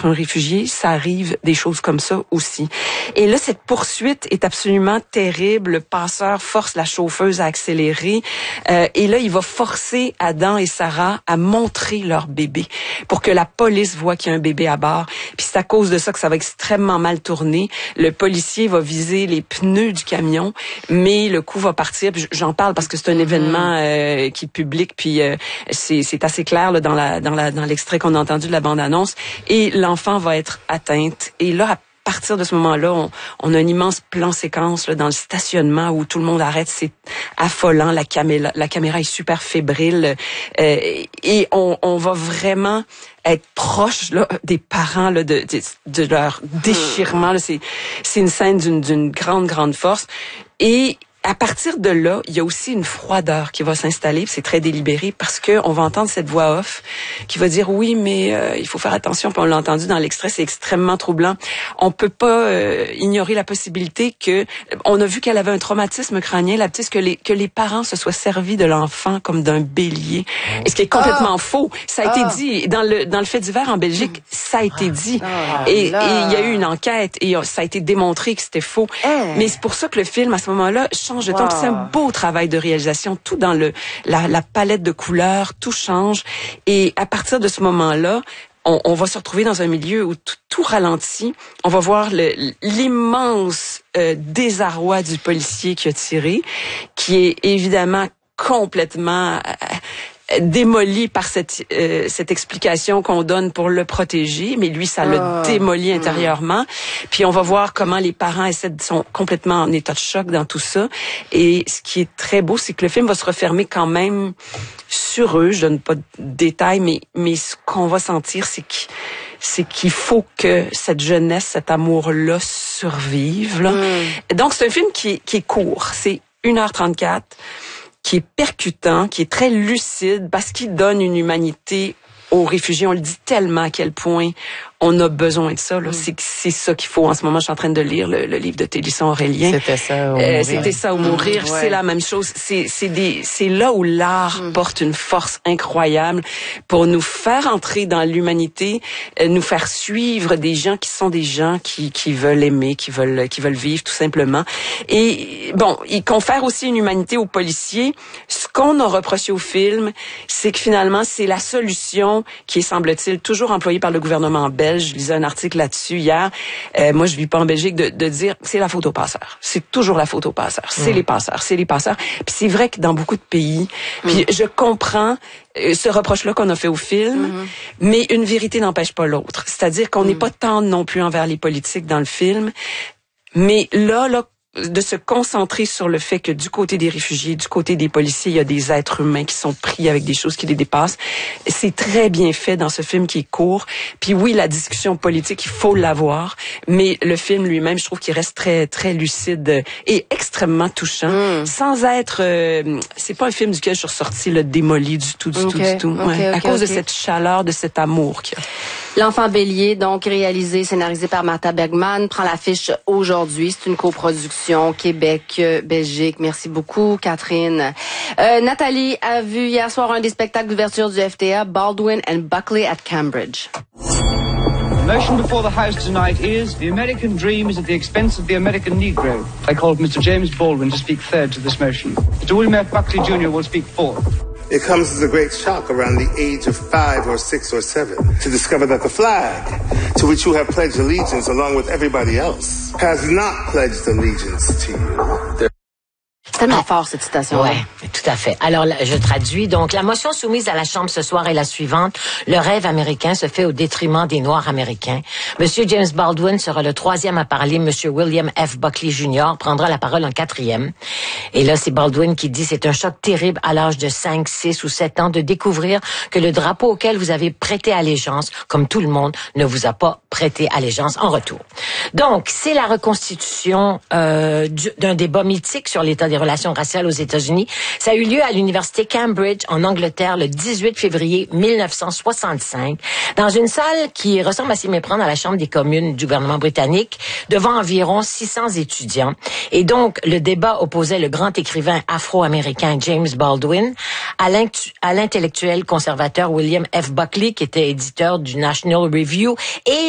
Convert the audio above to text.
être un réfugié, ça arrive des choses comme ça aussi. Et là, cette poursuite est absolument terrible. Le passeur force la chauffeuse à accélérer. Et là, il va forcer Adam et Sarah à montrer leur bébé pour que la police voit qu'il y a un bébé à bord. Puis c'est à cause de ça que ça va extrêmement mal tourner. Le policier va viser les pneus du camion, mais le coup va partir. Puis j'en parle parce que c'est un événement qui est public, puis c'est assez clair là, dans l'extrait qu'on a entendu de la bande-annonce. Et l'enfant va être atteinte. Et là, à partir de ce moment-là, on a un immense plan séquence là, dans le stationnement où tout le monde arrête. C'est affolant. La caméra est super fébrile. Et on va vraiment être proche là, des parents là, de leur déchirement. Là. C'est une scène d'une grande force. Et à partir de là, il y a aussi une froideur qui va s'installer, c'est très délibéré parce que on va entendre cette voix off qui va dire oui, mais il faut faire attention. Puis on l'a entendu dans l'extrait, c'est extrêmement troublant. On peut pas ignorer la possibilité que on a vu qu'elle avait un traumatisme crânien, la petite, que les parents se soient servis de l'enfant comme d'un bélier. Et ce qui est complètement faux. Ça a été dit dans le fait divers en Belgique, ça a été dit. Et il y a eu une enquête et ça a été démontré que c'était faux. Mais c'est pour ça que le film à ce moment-là change de ton. C'est un beau travail de réalisation, tout dans la palette de couleurs, tout change. Et à partir de ce moment-là, on va se retrouver dans un milieu où tout ralentit. On va voir l'immense désarroi du policier qui a tiré, qui est évidemment complètement démoli par cette explication qu'on donne pour le protéger, mais lui, ça l'a démoli intérieurement. Puis on va voir comment les parents sont complètement en état de choc dans tout ça. Et ce qui est très beau, c'est que le film va se refermer quand même sur eux. Je donne pas de détails, mais ce qu'on va sentir, c'est qu'il faut que cette jeunesse, cet amour-là survive. Là. Donc, c'est un film qui est court. C'est 1h34. Qui est percutant, qui est très lucide, parce qu'il donne une humanité aux réfugiés. On le dit tellement à quel point on a besoin de ça. Là. C'est ça qu'il faut. En ce moment, je suis en train de lire le livre de Télisson Aurélien. C'était ça ou mourir. C'était ça ou mourir. Ouais. C'est la même chose. C'est là où l'art porte une force incroyable pour nous faire entrer dans l'humanité, nous faire suivre des gens qui sont des gens qui veulent aimer, qui veulent vivre tout simplement. Et bon, il confère aussi une humanité aux policiers. Ce qu'on a reproché au film, c'est que finalement, c'est la solution qui est, semble-t-il, toujours employée par le gouvernement belge. Je lisais un article là-dessus hier. Moi, je vis pas en Belgique, de dire c'est la faute aux passeurs. C'est toujours la faute aux passeurs. C'est les passeurs. Puis c'est vrai que dans beaucoup de pays, puis je comprends ce reproche-là qu'on a fait au film, mais une vérité n'empêche pas l'autre. C'est-à-dire qu'on n'est pas tendre non plus envers les politiques dans le film, mais là, de se concentrer sur le fait que du côté des réfugiés, du côté des policiers, il y a des êtres humains qui sont pris avec des choses qui les dépassent. C'est très bien fait dans ce film qui est court. Puis oui, la discussion politique, il faut l'avoir, mais le film lui-même, je trouve qu'il reste très très lucide et extrêmement touchant, sans être c'est pas un film duquel je suis ressortie démoli du tout. À cause de cette chaleur, de cet amour qu'il y a. L'Enfant Bélier, donc réalisé, scénarisé par Martha Bergman, prend l'affiche aujourd'hui. C'est une coproduction Québec-Belgique. Merci beaucoup, Catherine. Nathalie a vu hier soir un des spectacles d'ouverture du FTA, Baldwin and Buckley at Cambridge. The motion before the House tonight is the American dream is at the expense of the American Negro. I called Mr. James Baldwin to speak third to this motion. Mr. William F. Buckley Jr. will speak fourth. It comes as a great shock around the age of 5 or 6 or 7 to discover that the flag, to which you have pledged allegiance along with everybody else, has not pledged allegiance to you. C'est tellement fort, cette citation. Ouais, tout à fait. Alors, je traduis. Donc, la motion soumise à la Chambre ce soir est la suivante. Le rêve américain se fait au détriment des Noirs américains. Monsieur James Baldwin sera le 3e à parler. Monsieur William F. Buckley Jr. prendra la parole en 4e. Et là, c'est Baldwin qui dit, c'est un choc terrible à l'âge de 5, 6 ou 7 ans de découvrir que le drapeau auquel vous avez prêté allégeance, comme tout le monde, ne vous a pas prêté allégeance en retour. Donc, c'est la reconstitution d'un débat mythique sur l'état des relations raciales aux États-Unis. Ça a eu lieu à l'université Cambridge en Angleterre le 18 février 1965 dans une salle qui ressemble à s'y méprendre à la Chambre des communes du gouvernement britannique devant environ 600 étudiants. Et donc, le débat opposait le grand écrivain afro-américain James Baldwin à l'intellectuel conservateur William F. Buckley qui était éditeur du National Review et